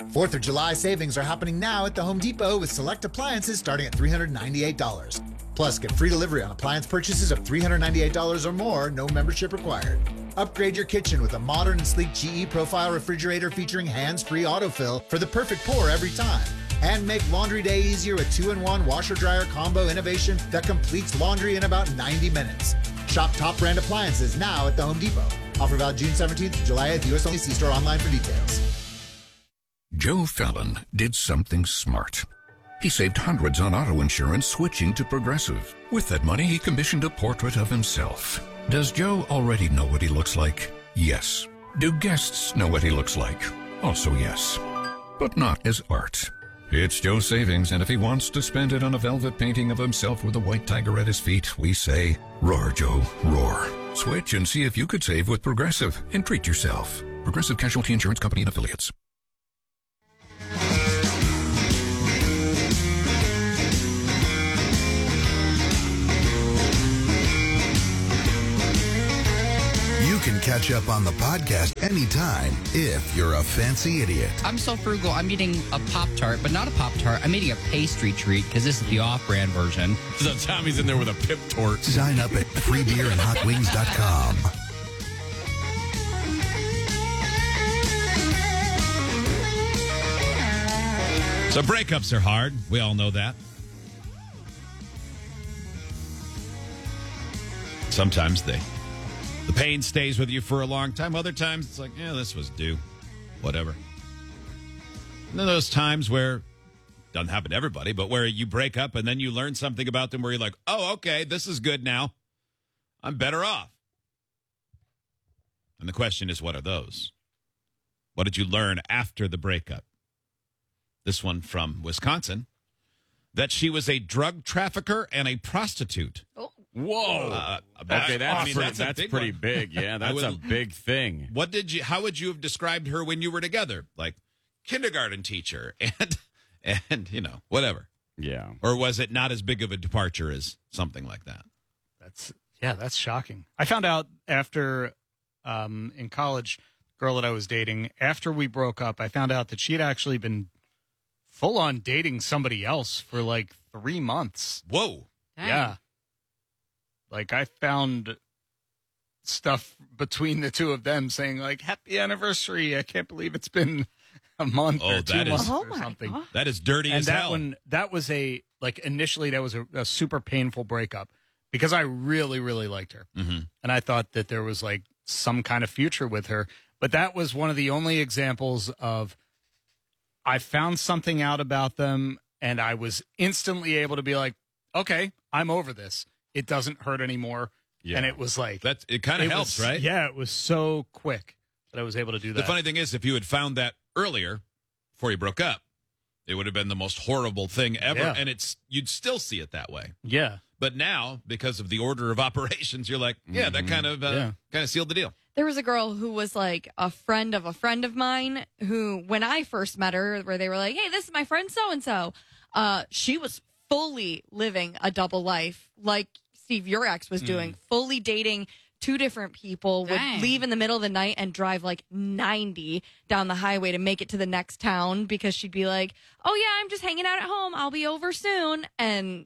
4th of July savings are happening now at the Home Depot with select appliances starting at $398. Plus, get free delivery on appliance purchases of $398 or more, no membership required. Upgrade your kitchen with a modern and sleek GE Profile refrigerator featuring hands-free autofill for the perfect pour every time. And make laundry day easier with 2-in-1 washer-dryer combo innovation that completes laundry in about 90 minutes. Shop top brand appliances now at the Home Depot. Offer valid June 17th to July 8th. U.S. only. See store online for details. Joe Fallon did something smart. He saved hundreds on auto insurance switching to Progressive. With that money, he commissioned a portrait of himself. Does Joe already know what he looks like? Yes. Do guests know what he looks like? Also yes. But not as art. It's Joe's savings, and if he wants to spend it on a velvet painting of himself with a white tiger at his feet, we say, roar, Joe, roar. Switch and see if you could save with Progressive and treat yourself. Progressive Casualty Insurance Company and Affiliates. You can catch up on the podcast anytime if you're a fancy idiot. I'm so frugal. I'm eating a Pop-Tart, but not a Pop-Tart. I'm eating a pastry treat because this is the off-brand version. So Tommy's in there with a Pip Tort. Sign up at freebeerandhotwings.com. So breakups are hard. We all know that. Sometimes the pain stays with you for a long time. Other times it's like, yeah, this was due. Whatever. And then those times where, doesn't happen to everybody, but where you break up and then you learn something about them where you're like, oh, okay, this is good now. I'm better off. And the question is, what are those? What did you learn after the breakup? This one from Wisconsin, that she was a drug trafficker and a prostitute. Oh. Whoa. Okay, that's pretty one. big. Yeah, that's a big thing. How would you have described her when you were together? Like kindergarten teacher and whatever. Yeah. Or was it not as big of a departure as something like that? That's shocking. I found out after in college, girl that I was dating, after we broke up, I found out that she had actually been full on dating somebody else for like 3 months. Whoa. Dang. Yeah. Like I found stuff between the two of them saying like, happy anniversary. I can't believe it's been a month or 2 months or something. God. That is dirty And as hell. that was initially that was a super painful breakup because I really, really liked her. Mm-hmm. And I thought that there was like some kind of future with her. But that was one of the only examples of I found something out about them and I was instantly able to be like, okay, I'm over this. It doesn't hurt anymore. Yeah. And it was like... It kind of helps, right? Yeah, it was so quick that I was able to do that. The funny thing is, if you had found that earlier, before you broke up, it would have been the most horrible thing ever. Yeah. And you'd still see it that way. Yeah. But now, because of the order of operations, you're like, yeah, that kind of sealed the deal. There was a girl who was like a friend of mine who, when I first met her, where they were like, hey, this is my friend so-and-so. She was fully living a double life like Steve, your ex, was doing, fully dating 2 different people, would leave in the middle of the night and drive like 90 down the highway to make it to the next town because she'd be like, oh, yeah, I'm just hanging out at home. I'll be over soon. And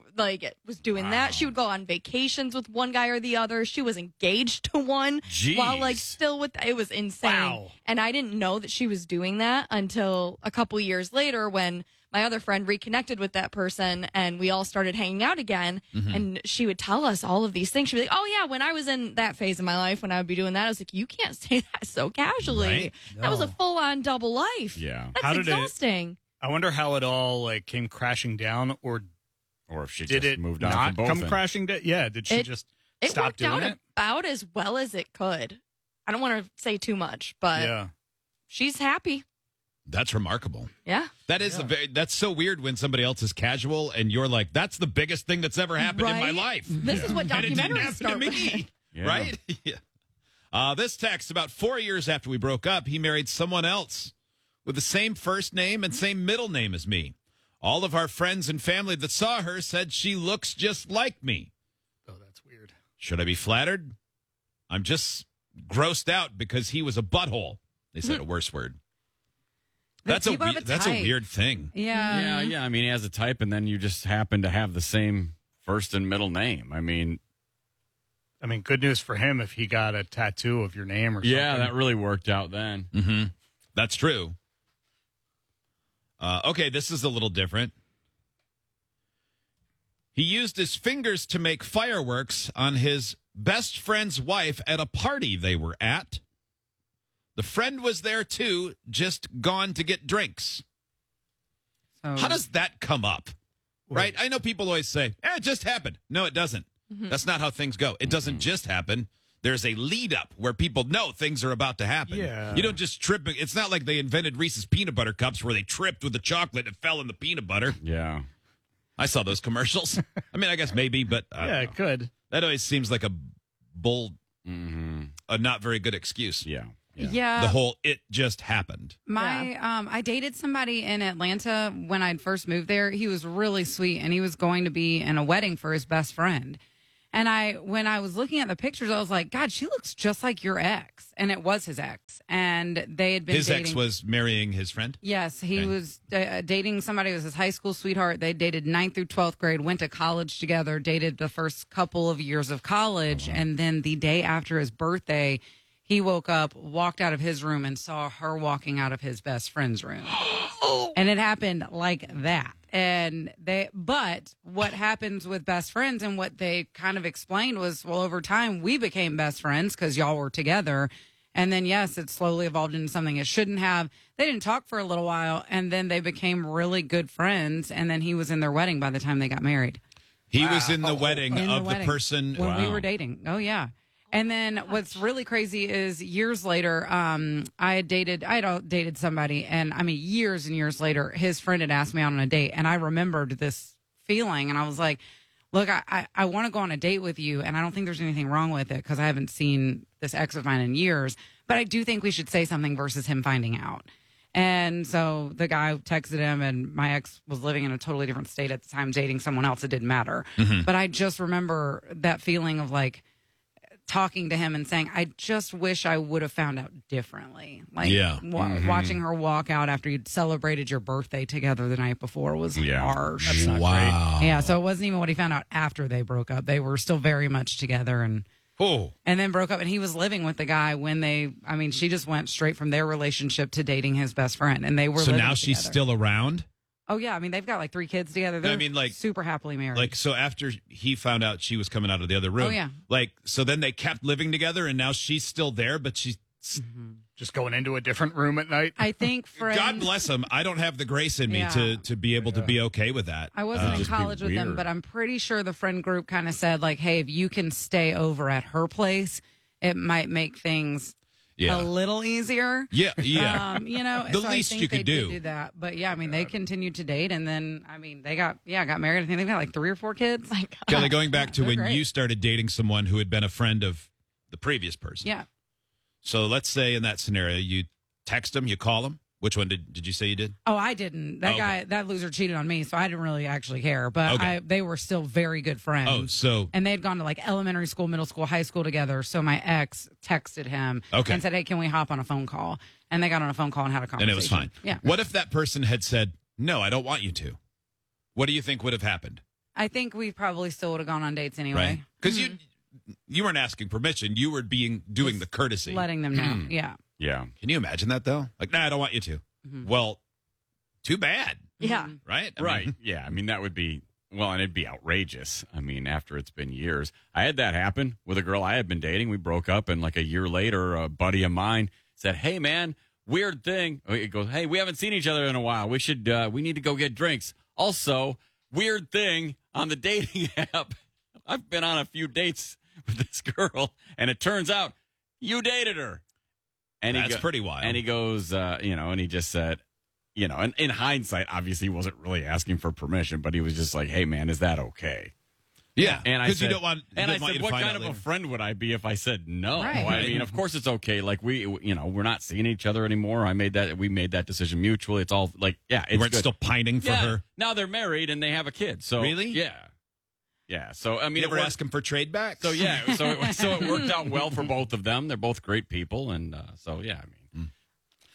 was doing that. She would go on vacations with one guy or the other. She was engaged to one while still with, it was insane. Wow. And I didn't know that she was doing that until a couple years later when my other friend reconnected with that person and we all started hanging out again. Mm-hmm. And she would tell us all of these things. She'd be like, oh, yeah, when I was in that phase of my life, when I would be doing that, I was like, you can't say that so casually. Right? That was a full-on double life. Yeah. That's exhausting. I wonder how it all like came crashing down, or if she did just it moved on not from both come ends. crashing down? Yeah, did she just It stop worked doing out it? about as well as it could. I don't want to say too much, but she's happy. That's remarkable. Yeah. That is that's so weird when somebody else is casual and you're like, that's the biggest thing that's ever happened in my life. This is what And it didn't documentaries happen start to with. me. Yeah. Right? Yeah. This text, about 4 years after we broke up, he married someone else with the same first name and same middle name as me. All of our friends and family that saw her said she looks just like me. Oh, that's weird. Should I be flattered? I'm just grossed out because he was a butthole. They said a worse word. That's People have a a type. weird thing. Yeah. Yeah. I mean, he has a type, and then you just happen to have the same first and middle name. I mean, good news for him if he got a tattoo of your name or something. yeah, that really worked out then. Mm-hmm. That's true. Okay, this is a little different. He used his fingers to make fireworks on his best friend's wife at a party they were at. The friend was there too, just gone to get drinks. So, How does that come up? Right? I know people always say, it just happened. No, it doesn't. That's not how things go. It doesn't just happen. There's a lead up where people know things are about to happen. Yeah. You don't just trip. It's not like they invented Reese's peanut butter cups where they tripped with the chocolate and fell in the peanut butter. Yeah. I saw those commercials. I mean, I guess maybe, but Yeah, it could. that always seems like a a not very good excuse. Yeah. yeah. The whole "it just happened." I dated somebody in Atlanta when I'd first moved there. He was really sweet, and he was going to be in a wedding for his best friend. And when I was looking at the pictures, I was like, God, she looks just like your ex. And it was his ex. And they had been His dating. ex was marrying his friend. Yes, he was dating somebody who was his high school sweetheart. They dated 9th through 12th grade, went to college together, dated the first couple of years of college. And then the day after his birthday, he woke up, walked out of his room, and saw her walking out of his best friend's room. And it happened like that. But what happens with best friends and what they kind of explained was, well, over time, we became best friends because y'all were together. And then, yes, it slowly evolved into something it shouldn't have. They didn't talk for a little while, and then they became really good friends. And then he was in their wedding by the time they got married. He was in the wedding In of the wedding. the person. When we were dating. Oh, yeah. And then what's really crazy is years later, I had dated somebody, and I mean, years and years later, his friend had asked me out on a date, and I remembered this feeling, and I was like, look, I want to go on a date with you, and I don't think there's anything wrong with it because I haven't seen this ex of mine in years, but I do think we should say something versus him finding out. And so the guy texted him, and my ex was living in a totally different state at the time, dating someone else. It didn't matter. But I just remember that feeling of like, talking to him and saying, I just wish I would have found out differently. Like, watching her walk out after you'd celebrated your birthday together the night before was harsh. That's not Wow. Yeah, so it wasn't even what he found out after they broke up. They were still very much together and then broke up. And he was living with the guy when she just went straight from their relationship to dating his best friend. And they were So living now she's together. still around? Oh, yeah. I mean, they've got like 3 kids together. They're super happily married. Like, so after he found out she was coming out of the other room. Oh, yeah. Like, so then they kept living together and now she's still there, but she's. Just going into a different room at night. I think friends. God bless him. I don't have the grace in me Yeah. to be able to be okay with that. I wasn't in Just be college with them, weird. but I'm pretty sure the friend group kind of said, like, hey, if you can stay over at her place, it might make things a little easier. Yeah. The least I think you could they do. did that. But yeah, I mean, they continued to date, and then they got married. I think they've got like 3 or 4 kids. My God. Kelly, going back to they're when great. you started dating someone who had been a friend of the previous person. Yeah. So let's say in that scenario, you text them, you call them. Which one did you say you did? Oh, I didn't. That guy, that loser cheated on me, so I didn't really actually care. But they were still very good friends. Oh, so. And they had gone to like elementary school, middle school, high school together. So my ex texted him and said, hey, can we hop on a phone call? And they got on a phone call and had a conversation. And it was fine. Yeah. What if that person had said, no, I don't want you to? What do you think would have happened? I think we probably still would have gone on dates anyway. Right? Because you weren't asking permission. You were doing the courtesy. Letting them know. Yeah. Yeah. Can you imagine that, though? Like, nah, I don't want you to. Well, too bad. Yeah. Right? Right. mean, Yeah. I mean, that would be, well, and it'd be outrageous. I mean, after it's been years. I had that happen with a girl I had been dating. We broke up, and like a year later, a buddy of mine said, hey, man, weird thing. It goes, hey, we haven't seen each other in a while. We need to go get drinks. Also, weird thing on the dating app. I've been on a few dates with this girl, and it turns out you dated her. And that's pretty wild. And he goes, and he just said, and in hindsight, obviously he wasn't really asking for permission, but he was just like, hey, man, is that okay? Yeah. And I Because said, you don't want you and I don't want said, you to what find kind out of a later. friend would I be if I said no? Right. I mean, of course it's okay. Like we're not seeing each other anymore. We made that decision mutually. It's all like, yeah, it's You weren't good. still pining for her? Now they're married and they have a kid. So Really? Yeah. Yeah. So, I mean, You it never was, ask him for trade backs? so yeah, so it worked out well for both of them. They're both great people. And so, yeah, I mean,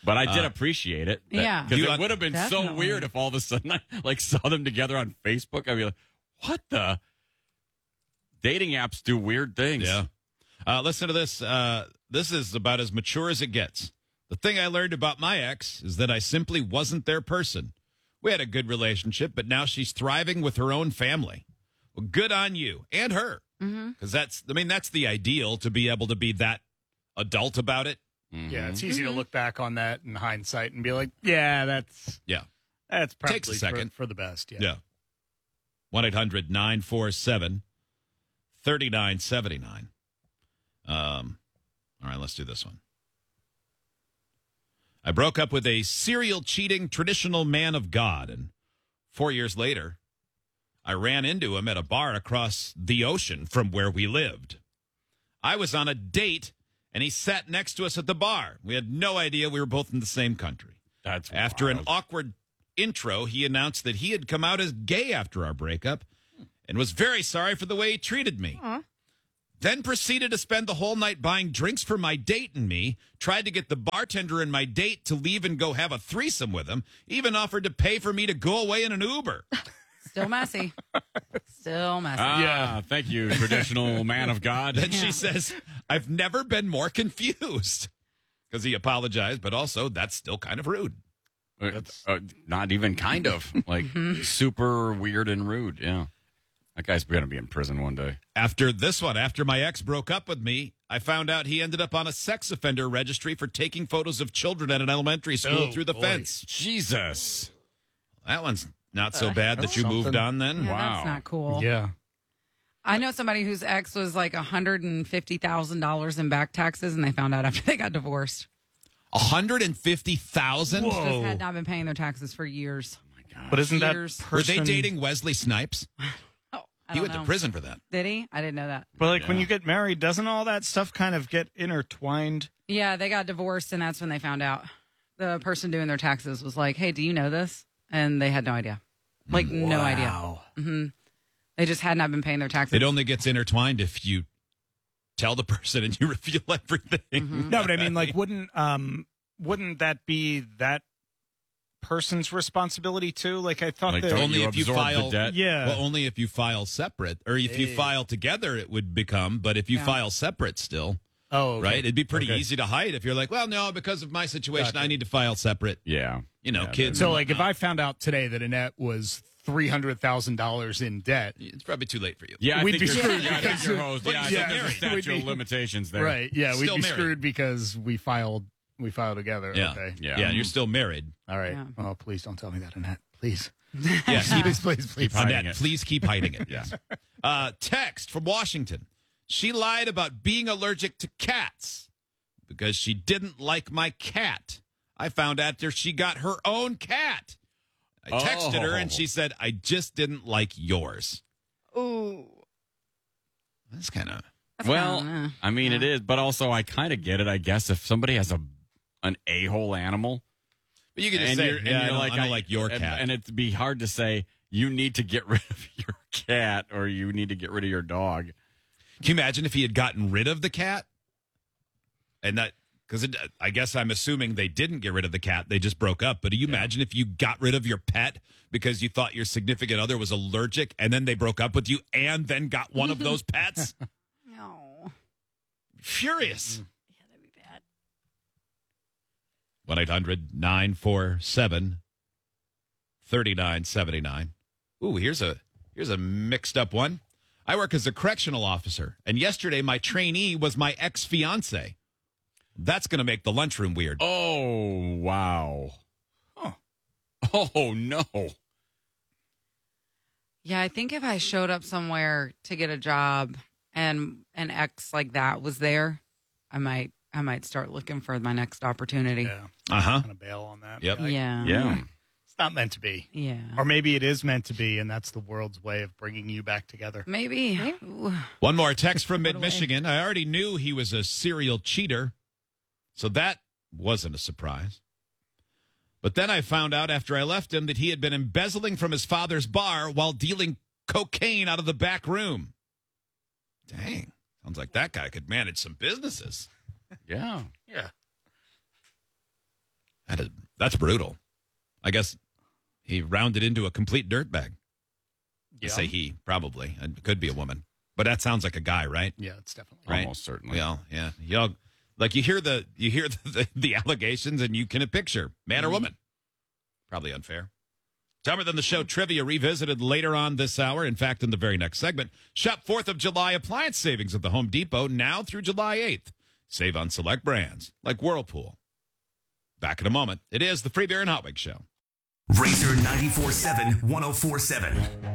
But I did appreciate it. Yeah. Because You it would have been so definitely. weird if all of a sudden I saw them together on Facebook. I'd be like, what the? Dating apps do weird things. Yeah. Listen to this. This is about as mature as it gets. The thing I learned about my ex is that I simply wasn't their person. We had a good relationship, but now she's thriving with her own family. Well, good on you and her. Because that's the ideal, to be able to be that adult about it. Yeah, it's easy to look back on that in hindsight and be like, yeah, that's probably Takes a second. for the best. Yeah. Yeah. 1-800-947-3979. All right, let's do this one. I broke up with a serial cheating traditional man of God, and 4 years later, I ran into him at a bar across the ocean from where we lived. I was on a date, and he sat next to us at the bar. We had no idea we were both in the same country. That's After an wild. awkward intro, he announced that he had come out as gay after our breakup and was very sorry for the way he treated me. Then proceeded to spend the whole night buying drinks for my date and me, tried to get the bartender and my date to leave and go have a threesome with him, even offered to pay for me to go away in an Uber. Still messy. Still messy. Yeah, thank you, traditional man of God. Then she says, I've never been more confused. Because he apologized, but also that's still kind of rude. Not even kind of. Like, super weird and rude. Yeah. That guy's going to be in prison one day. After this one, after my ex broke up with me, I found out he ended up on a sex offender registry for taking photos of children at an elementary school through the fence. Jesus. That one's not so bad that you moved on then. Yeah, Wow. That's not cool. Yeah. I know somebody whose ex was like $150,000 in back taxes, and they found out after they got divorced. $150,000? Just had not been paying their taxes for years. But isn't that Years. Were person... they dating Wesley Snipes? Oh, I He don't went know. to prison for that. Did he? I didn't know that. But like when you get married, doesn't all that stuff kind of get intertwined? Yeah, they got divorced, and that's when they found out. The person doing their taxes was like, hey, do you know this? And they had no idea. Like, no idea. Mm-hmm. They just had not been paying their taxes. It only gets intertwined if you tell the person and you reveal everything. No, but I mean, like, wouldn't that be that person's responsibility too? Like, I thought Like, that don't Only you if you absorb file- the debt? Yeah. Well, only if you file separate, or if you file together, it would become. But if you file separate, still, Oh, okay. right? It'd be pretty Okay. easy to hide if you're like, well, no, because of my situation, I need to file separate. Yeah. You know, Yeah, kids. So, and like, if whatnot. I found out today that Annette was $300,000 in debt, It's probably too late for you. Yeah, I We'd think be you're, screwed yeah, I think because- you're hosed. Yeah, I Yeah, think there's a we'd statute be- of limitations there. right? Yeah, we'd Still be married. screwed because we filed together. Yeah. Okay. Yeah. Yeah, you're still married. All right. Yeah. Oh, please don't tell me that, Annette. Please. Yeah, please. hiding Annette, it. please keep hiding it. Yeah. Text from Washington. She lied about being allergic to cats because she didn't like my cat. I found out after she got her own cat. I texted her and she said, I just didn't like yours. Ooh. That's kind of... Well, I mean, it is, but also I kind of get it. I guess if somebody has an a-hole animal, But you can just and say, you're, and yeah, I you're don't, like, I don't like your and, cat. and it'd be hard to say you need to get rid of your cat or you need to get rid of your dog. Can you imagine if he had gotten rid of the cat? And that, because I guess I'm assuming they didn't get rid of the cat. They just broke up. But do you imagine if you got rid of your pet because you thought your significant other was allergic and then they broke up with you and then got one of those pets? No. Furious. Yeah, that'd be bad. 1-800-947-3979. Ooh, here's a mixed up one. I work as a correctional officer, and yesterday my trainee was my ex-fiance. That's going to make the lunchroom weird. Oh, wow. Oh, no. Yeah, I think if I showed up somewhere to get a job and an ex like that was there, I might start looking for my next opportunity. Yeah. Uh-huh. Kind of bail on that. Yep. Like, Yeah. Yeah. It's not meant to be. Yeah. Or maybe it is meant to be, and that's the world's way of bringing you back together. Maybe. Ooh. One more text from What a way. Mid-Michigan. I already knew he was a serial cheater, so that wasn't a surprise. But then I found out after I left him that he had been embezzling from his father's bar while dealing cocaine out of the back room. Dang. Sounds like that guy could manage some businesses. Yeah. Yeah. That's brutal. I guess he rounded into a complete dirtbag. Yeah. I say he, probably. It could be a woman. But that sounds like a guy, right? Yeah, it's definitely Right? Almost certainly. Well, yeah. Like you hear the allegations and you can picture man or woman. Probably unfair. Dumber Than the Show trivia revisited later on this hour. In fact, in the very next segment, shop 4th of July appliance savings at the Home Depot now through July 8th. Save on select brands like Whirlpool. Back in a moment. It is the Free Beer and Hot Wings Show. Razor 94.7, 104.7.